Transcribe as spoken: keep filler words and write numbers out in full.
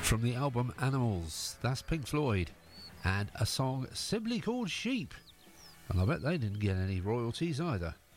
From the album Animals, that's Pink Floyd, and a song simply called Sheep. And I bet they didn't get any royalties either.